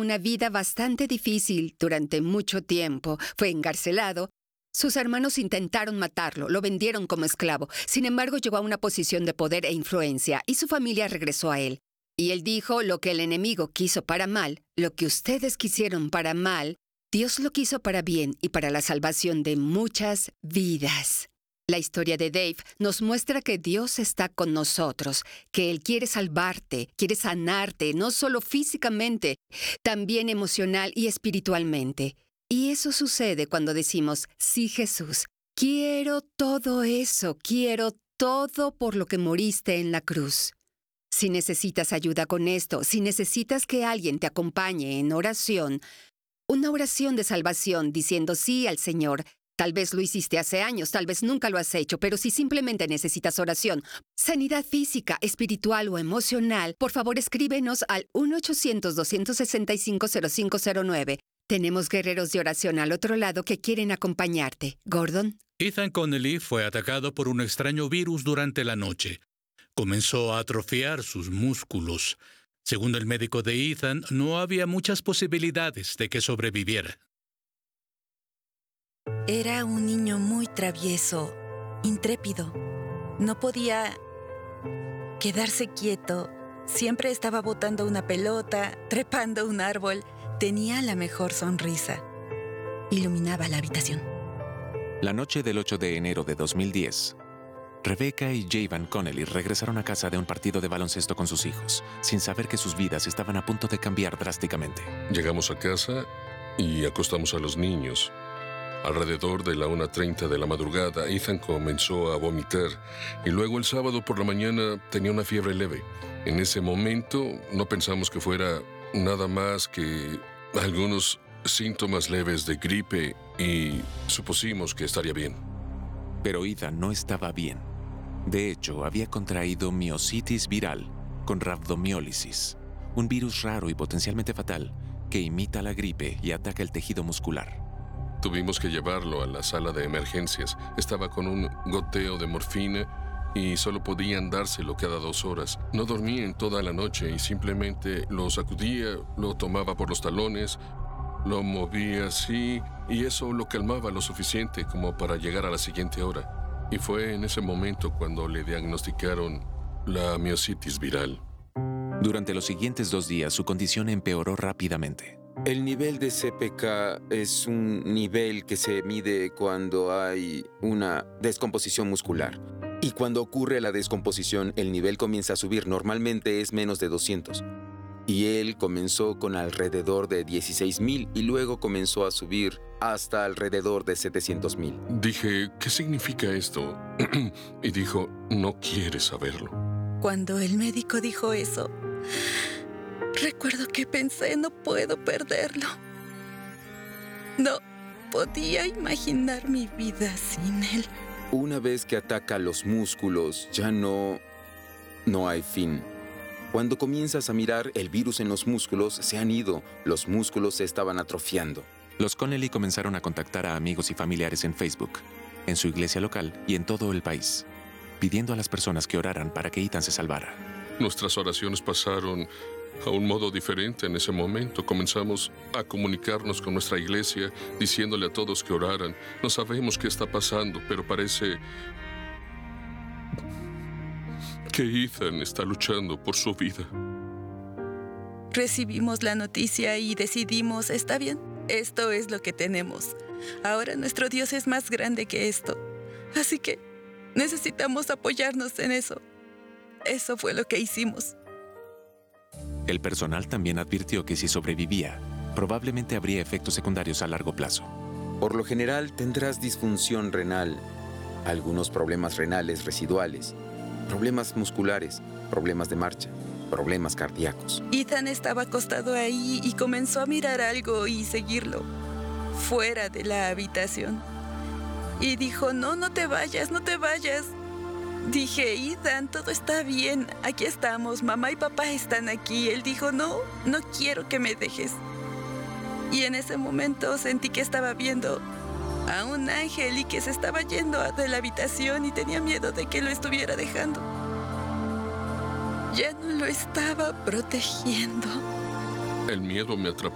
una vida bastante difícil durante mucho tiempo. Fue encarcelado. Sus hermanos intentaron matarlo, lo vendieron como esclavo. Sin embargo, llegó a una posición de poder e influencia y su familia regresó a él. Y él dijo: lo que el enemigo quiso para mal, lo que ustedes quisieron para mal, Dios lo quiso para bien y para la salvación de muchas vidas. La historia de Dave nos muestra que Dios está con nosotros, que Él quiere salvarte, quiere sanarte, no solo físicamente, también emocional y espiritualmente. Y eso sucede cuando decimos: sí, Jesús, quiero todo eso, quiero todo por lo que moriste en la cruz. Si necesitas ayuda con esto, si necesitas que alguien te acompañe en oración, una oración de salvación diciendo sí al Señor. Tal vez lo hiciste hace años, tal vez nunca lo has hecho, pero si simplemente necesitas oración, sanidad física, espiritual o emocional, por favor escríbenos al 1-800-265-0509. Tenemos guerreros de oración al otro lado que quieren acompañarte. Gordon. Ethan Connelly fue atacado por un extraño virus durante la noche. Comenzó a atrofiar sus músculos. Según el médico de Ethan, no había muchas posibilidades de que sobreviviera. Era un niño muy travieso, intrépido. No podía quedarse quieto. Siempre estaba botando una pelota, trepando un árbol. Tenía la mejor sonrisa. Iluminaba la habitación. La noche del 8 de enero de 2010, Rebecca y Javan Connelly regresaron a casa de un partido de baloncesto con sus hijos, sin saber que sus vidas estaban a punto de cambiar drásticamente. Llegamos a casa y acostamos a los niños. Alrededor de la 1:30 de la madrugada, Ethan comenzó a vomitar y luego el sábado por la mañana tenía una fiebre leve. En ese momento no pensamos que fuera nada más que algunos síntomas leves de gripe y supusimos que estaría bien. Pero Ethan no estaba bien. De hecho, había contraído miositis viral con rabdomiólisis, un virus raro y potencialmente fatal que imita la gripe y ataca el tejido muscular. Tuvimos que llevarlo a la sala de emergencias. Estaba con un goteo de morfina y solo podían dárselo cada 2 horas. No dormía en toda la noche y simplemente lo sacudía, lo tomaba por los talones, lo movía así y eso lo calmaba lo suficiente como para llegar a la siguiente hora. Y fue en ese momento cuando le diagnosticaron la miositis viral. Durante los siguientes 2 días, su condición empeoró rápidamente. El nivel de CPK es un nivel que se mide cuando hay una descomposición muscular. Y cuando ocurre la descomposición, el nivel comienza a subir. Normalmente es menos de 200. Y él comenzó con alrededor de 16,000 y luego comenzó a subir hasta alrededor de 700,000. Dije, ¿qué significa esto? Y dijo, no quiere saberlo. Cuando el médico dijo eso, recuerdo que pensé: no puedo perderlo. No podía imaginar mi vida sin él. Una vez que ataca los músculos, ya no hay fin. Cuando comienzas a mirar, el virus en los músculos se han ido. Los músculos se estaban atrofiando. Los Connelly comenzaron a contactar a amigos y familiares en Facebook, en su iglesia local y en todo el país, pidiendo a las personas que oraran para que Ethan se salvara. Nuestras oraciones pasaron a un modo diferente en ese momento. Comenzamos a comunicarnos con nuestra iglesia, diciéndole a todos que oraran. No sabemos qué está pasando, pero parece que Ethan está luchando por su vida. Recibimos la noticia y decidimos: está bien, esto es lo que tenemos. Ahora nuestro Dios es más grande que esto. Así que necesitamos apoyarnos en eso. Eso fue lo que hicimos. El personal también advirtió que si sobrevivía, probablemente habría efectos secundarios a largo plazo. Por lo general tendrás disfunción renal, algunos problemas renales residuales, problemas musculares, problemas de marcha, problemas cardíacos. Ethan estaba acostado ahí y comenzó a mirar algo y seguirlo, fuera de la habitación. Y dijo: no te vayas, no te vayas. Dije: Ethan, todo está bien, aquí estamos, mamá y papá están aquí. Él dijo: no quiero que me dejes. Y en ese momento sentí que estaba viendo a un ángel y que se estaba yendo de la habitación y tenía miedo de que lo estuviera dejando. Ya no lo estaba protegiendo. El miedo me atrapó.